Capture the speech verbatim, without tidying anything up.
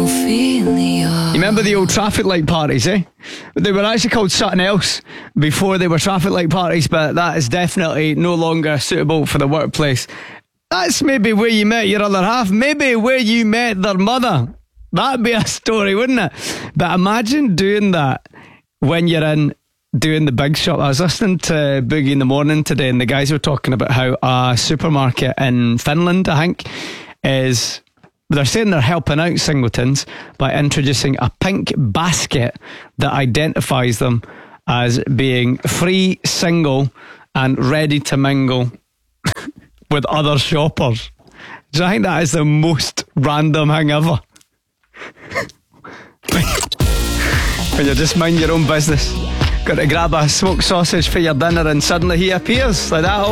Ophelia. You remember the old traffic light parties, eh? They were actually called something else before they were traffic light parties, but that is definitely no longer suitable for the workplace. That's maybe where you met your other half, maybe where you met their mother. That'd be a story, wouldn't it? But imagine doing that when you're in doing the big shop. I was listening to Boogie in the Morning today, and the guys were talking about how a supermarket in Finland, I think, is... They're saying they're helping out singletons by introducing a pink basket that identifies them as being free, single, and ready to mingle with other shoppers. Do I think that is the most random thing ever? When you just mind your own business, got to grab a smoked sausage for your dinner, and suddenly he appears like that.